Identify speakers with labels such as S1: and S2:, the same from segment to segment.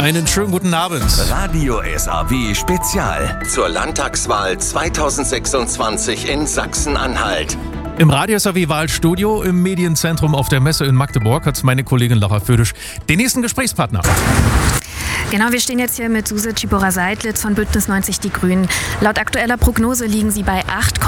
S1: Einen schönen guten Abend.
S2: Radio SAW Spezial zur Landtagswahl 2026 in Sachsen-Anhalt.
S1: Im Radio SAW-Wahlstudio im Medienzentrum auf der Messe in Magdeburg hat meine Kollegin Laura Födisch den nächsten Gesprächspartner.
S3: Genau, wir stehen jetzt hier mit Suse Tschippora-Seidlitz von Bündnis 90 Die Grünen. Laut aktueller Prognose liegen Sie bei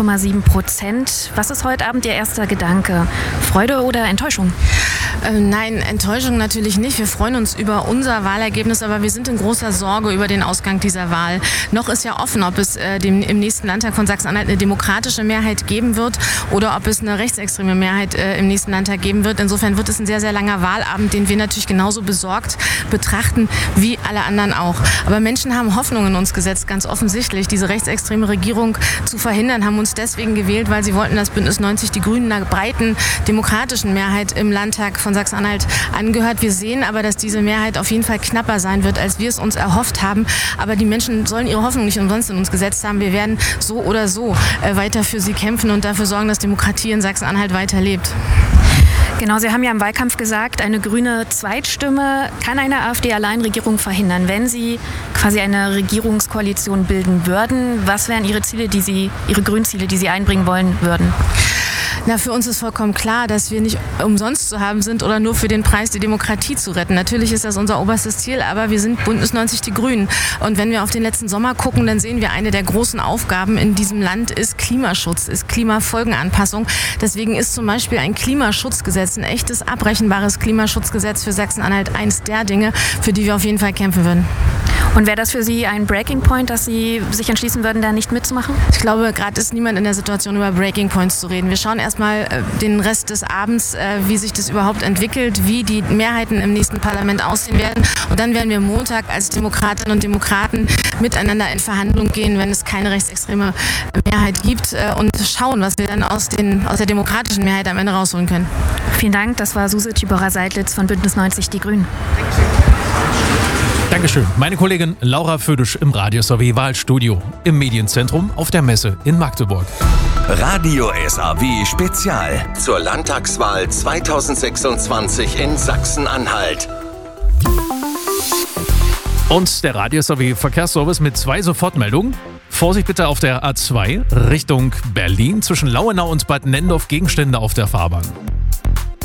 S3: 8,7%. Was ist heute Abend Ihr erster Gedanke? Freude oder Enttäuschung?
S4: Nein, Enttäuschung natürlich nicht. Wir freuen uns über unser Wahlergebnis, aber wir sind in großer Sorge über den Ausgang dieser Wahl. Noch ist ja offen, ob es im nächsten Landtag von Sachsen-Anhalt eine demokratische Mehrheit geben wird oder ob es eine rechtsextreme Mehrheit im nächsten Landtag geben wird. Insofern wird es ein sehr, sehr langer Wahlabend, den wir natürlich genauso besorgt betrachten wie alle anderen auch. Aber Menschen haben Hoffnung in uns gesetzt, ganz offensichtlich. Diese rechtsextreme Regierung zu verhindern, haben uns deswegen gewählt, weil sie wollten, dass Bündnis 90 Die Grünen einer breiten demokratischen Mehrheit im Landtag von Sachsen-Anhalt angehört. Wir sehen aber, dass diese Mehrheit auf jeden Fall knapper sein wird, als wir es uns erhofft haben. Aber die Menschen sollen ihre Hoffnung nicht umsonst in uns gesetzt haben. Wir werden so oder so weiter für sie kämpfen und dafür sorgen, dass Demokratie in Sachsen-Anhalt weiterlebt.
S3: Genau, Sie haben ja im Wahlkampf gesagt, eine grüne Zweitstimme kann eine AfD-Alleinregierung verhindern. Wenn Sie quasi eine Regierungskoalition bilden würden, was wären Ihre Ziele, Ihre Grünziele, die Sie einbringen wollen würden?
S4: Na, für uns ist vollkommen klar, dass wir nicht umsonst zu haben sind oder nur für den Preis die Demokratie zu retten. Natürlich ist das unser oberstes Ziel, aber wir sind Bündnis 90 Die Grünen. Und wenn wir auf den letzten Sommer gucken, dann sehen wir, eine der großen Aufgaben in diesem Land ist Klimaschutz, ist Klimafolgenanpassung. Deswegen ist zum Beispiel ein Klimaschutzgesetz, ein echtes, abrechenbares Klimaschutzgesetz für Sachsen-Anhalt eins der Dinge, für die wir auf jeden Fall kämpfen würden.
S3: Und wäre das für Sie ein Breaking Point, dass Sie sich entschließen würden, da nicht mitzumachen?
S4: Ich glaube, gerade ist niemand in der Situation, über Breaking Points zu reden. Wir schauen erstmal den Rest des Abends, wie sich das überhaupt entwickelt, wie die Mehrheiten im nächsten Parlament aussehen werden. Und dann werden wir Montag als Demokratinnen und Demokraten miteinander in Verhandlung gehen, wenn es keine rechtsextreme Mehrheit gibt, und schauen, was wir dann aus der demokratischen Mehrheit am Ende rausholen können.
S3: Vielen Dank, das war Suse Tschippora-Seidlitz von Bündnis 90 Die Grünen.
S1: Dankeschön. Meine Kollegin Laura Födisch im Radio SAW-Wahlstudio im Medienzentrum auf der Messe in Magdeburg.
S2: Radio SAW Spezial zur Landtagswahl 2026 in Sachsen-Anhalt.
S1: Und der Radio SAW-Verkehrsservice mit 2 Sofortmeldungen. Vorsicht bitte auf der A2 Richtung Berlin zwischen Lauenau und Bad Nendorf, Gegenstände auf der Fahrbahn.